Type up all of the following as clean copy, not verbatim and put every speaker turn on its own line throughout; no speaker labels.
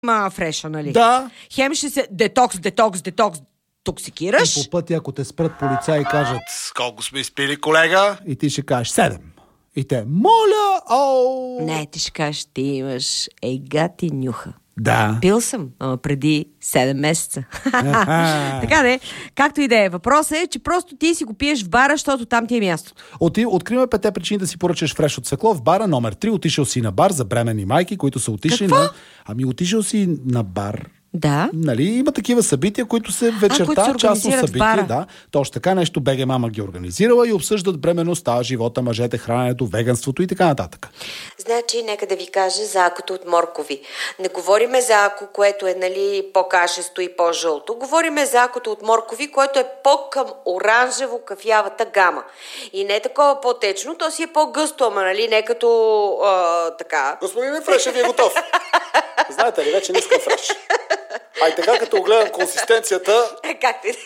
фреша, нали?
Да.
Хем ще се токсикираш.
И по пътя, ако те спрат полицаи и кажат: колко сме изпили, колега? И ти ще кажеш 7. И те: моля,
Не, ти ще кажеш: ти имаш егати нюха.
Да.
Пил съм, преди 7 месеца. Така не, както и да е. Въпросът е, че просто ти си го пиеш в бара, защото там ти е място.
Откриваме 5 причини да си поръчаш фреш от цвекло в бара. Номер 3. Отишъл си на бар за бременни майки, които са отишли
Какво?
отишъл си на бар.
Да.
Нали, има такива събития, които се вечерта, частно събитие, да. Точно така нещо БГ Мама ги организирала и обсъждат бременността, живота, мъжете, храненето, веганството и така нататък.
Значи, нека да ви кажа за акото от моркови. Не говориме за ако, което е, нали, по-кашесто и по-жълто. Говориме за акото от моркови, което е по-към оранжево-кафявата гама. И не е такова по-течно, то си е по-гъсто, ама, нали, не като така.
Господин Фреш, ви е готов. Знаете ли, вече не искам фреш. Ай така, като огледам консистенцията...
Както и да.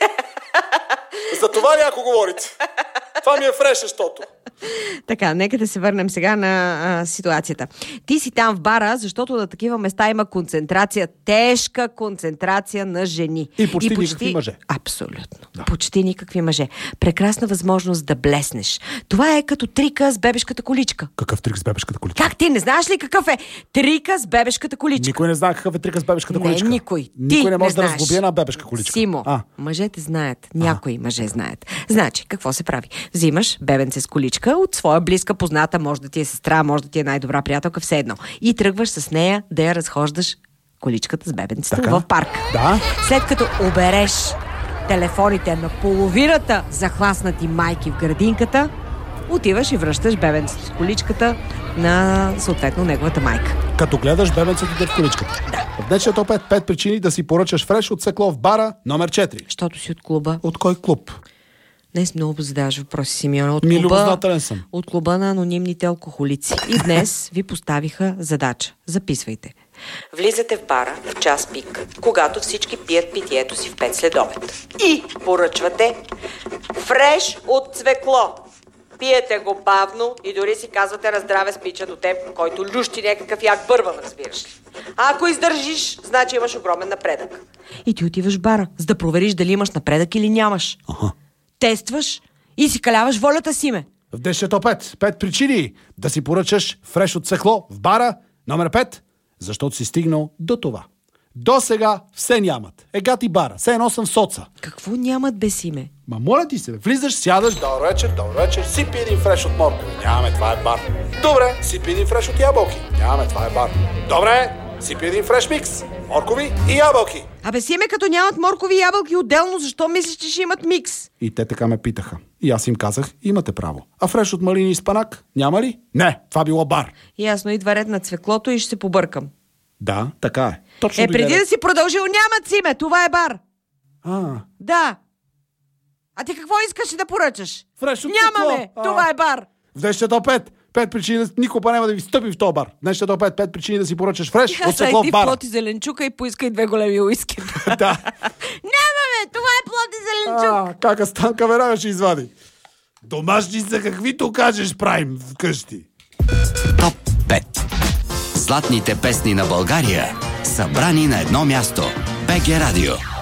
За това ли ако говорите? Това ми е фреш, защото...
Така, нека да се върнем сега на ситуацията. Ти си там в бара, защото на такива места има концентрация, тежка концентрация на жени.
И почти никакви мъже.
Абсолютно. Да. Почти никакви мъже. Прекрасна възможност да блеснеш. Това е като трика с бебешката количка.
Какъв трик с бебешката количка?
Как ти не знаеш ли какъв е трика с бебешката количка?
Никой не знае какъв е трика с бебешката количка.
Никой.
Никой не може да разглоби една бебешка количка.
Симо, мъжете знаят. Някои мъже знаят. Значи, какво се прави? Взимаш бебенце с количка от своя близка позната, може да ти е сестра, може да ти е най-добра приятелка, все едно. И тръгваш с нея да я разхождаш количката с бебенцето в парк.
Да.
След като обереш телефоните на половината захласнати майки в градинката, отиваш и връщаш бебенцето с количката на съответно неговата майка.
Като гледаш бебенцето да в количката.
Да.
В днешния топ 5 причини да си поръчаш фреш от цвекло в бара. Номер 4.
Щото си от клуба.
От кой клуб?
Днес много задаваш въпроси, Симеона.
Любознателен съм.
От клуба на анонимните алкохолици. И днес ви поставиха задача. Записвайте.
Влизате в бара в час пик, когато всички пият питието си в 5 следобед. И поръчвате фреш от цвекло. Пиете го бавно и дори си казвате на здраве спича до теб, който лющи някакъв як бърван, разбираш ли. А ако издържиш, значи имаш огромен напредък.
И ти отиваш в бара, за да провериш дали имаш напредък или нямаш. Тестваш и си каляваш волята си, ме.
В днешния топ 5 причини да си поръчаш фреш от цвекло в бара. Номер 5. Защото си стигнал до това. До сега все нямат. Егати бара. Все едно съм в соца.
Какво нямат без име?
Ма моля ти се, влизаш, сядаш, добър вечер, сипи един фреш от моркови. Нямаме, това е бар. Добре, сипи един фреш от ябълки. Нямаме, това е бар. Добре, сипи един фреш микс. Моркови и ябълки.
Абе си ме, като нямат моркови и ябълки отделно, защо мислиш, че ще имат микс?
И те така ме питаха. И аз им казах: имате право. А фреш от малини и спанак няма ли? Не, това било бар.
Ясно, идва ред на цвеклото и ще се побъркам.
Да, така е. Точно
преди да си продължил, нямат си ме, това е бар. Да. А ти какво искаш да поръчаш?
Фреш от
Нямаме, това е бар.
В днешния топ 5 причини, никога няма да ви стъпи в този бар. Днешния топ 5 причини да си поръчаш фреш от цвекло в бара.
плоти зеленчука и поискай 2 големи уиски.
Да.
Нямаме, това е плоти зеленчук.
Кака Станка веднага ще извади. Домашни са каквито кажеш правим вкъщи.
Топ 5. Златните песни на България, събрани на едно място. БГ Радио.